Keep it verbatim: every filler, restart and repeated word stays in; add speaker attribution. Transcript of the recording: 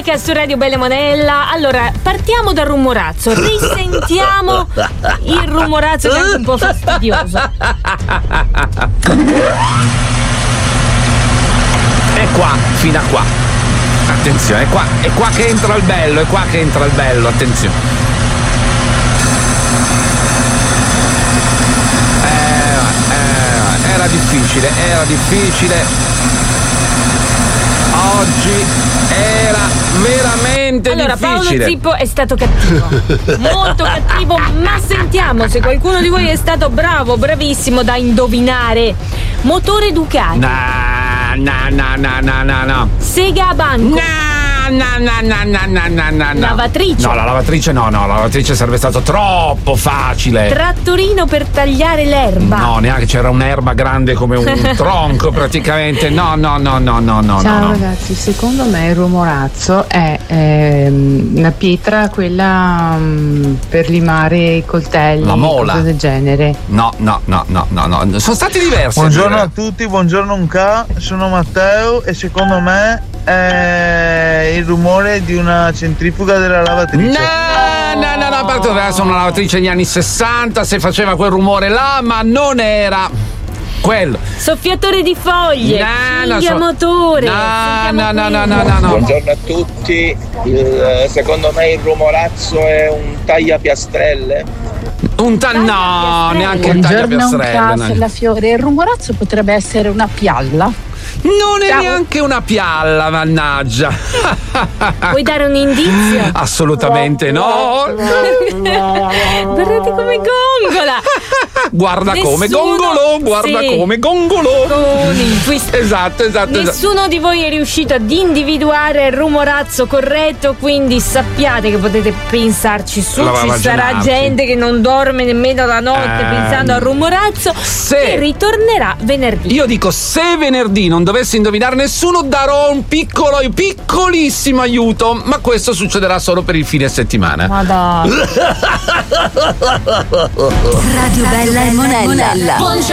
Speaker 1: Polka su Radio Bella Monella. Allora, partiamo dal rumorazzo. Risentiamo il rumorazzo che è anche un po' fastidioso.
Speaker 2: È qua, fino a qua. Attenzione, è qua, è qua che entra il bello, è qua che entra il bello, attenzione. Eh, eh, era difficile, era difficile. Oggi era veramente
Speaker 1: allora,
Speaker 2: difficile.
Speaker 1: Paolo Zippo è stato cattivo, molto cattivo, ma sentiamo se qualcuno di voi è stato bravo, bravissimo da indovinare. Motore Ducati.
Speaker 2: No, no, no, no, no, no, no.
Speaker 1: Sega a banco.
Speaker 2: No. No, no, no, no, no, no, no, no.
Speaker 1: Lavatrice.
Speaker 2: No, la lavatrice no, no, la lavatrice sarebbe stato troppo facile.
Speaker 1: Trattorino per tagliare l'erba.
Speaker 2: No, neanche c'era un'erba grande come un tronco praticamente. No, no, no, no, no, no.
Speaker 3: Ciao
Speaker 2: no, no.
Speaker 3: ragazzi, secondo me il rumorazzo è ehm, la pietra quella um, per limare i coltelli,
Speaker 2: la mola,
Speaker 3: cose del genere.
Speaker 2: No, no, no, no, no, no. Sono stati diversi.
Speaker 4: Buongiorno a tutti, buongiorno Unca, sono Matteo e secondo me è il rumore di una centrifuga della lavatrice.
Speaker 2: No, no, no, no, a parte adesso una lavatrice negli anni sessanta, se faceva quel rumore là, ma non era quello.
Speaker 1: Soffiatore di foglie,
Speaker 2: no,
Speaker 1: no,
Speaker 2: so...
Speaker 1: motore.
Speaker 2: No, no, no, no, no, no, no.
Speaker 5: Buongiorno a tutti. Il, secondo me il rumorazzo è un tagliapiastrelle.
Speaker 2: Un ta- no, neanche un tagliapiastrelle.
Speaker 6: Un la fiore. Il rumorazzo potrebbe essere una pialla.
Speaker 2: Non è neanche una pialla, mannaggia.
Speaker 1: Vuoi dare un indizio?
Speaker 2: Assolutamente no.
Speaker 1: Guardate come gongola.
Speaker 2: Guarda
Speaker 1: Nessuno...
Speaker 2: come gongolo, guarda
Speaker 1: sì.
Speaker 2: come gongolo.
Speaker 1: Con il twist.
Speaker 2: Esatto, esatto.
Speaker 1: Nessuno
Speaker 2: esatto.
Speaker 1: di voi è riuscito ad individuare il rumorazzo corretto, quindi sappiate che potete pensarci su.
Speaker 2: La
Speaker 1: Ci sarà
Speaker 2: immaginarsi.
Speaker 1: gente che non dorme nemmeno la notte
Speaker 2: eh,
Speaker 1: pensando al rumorazzo
Speaker 2: se...
Speaker 1: e ritornerà venerdì.
Speaker 2: Io dico, se venerdì non dovessi indovinare nessuno, darò un piccolo, piccolissimo aiuto, ma questo succederà solo per il fine settimana.
Speaker 1: Ma dai.
Speaker 7: Radio Bella e Monella.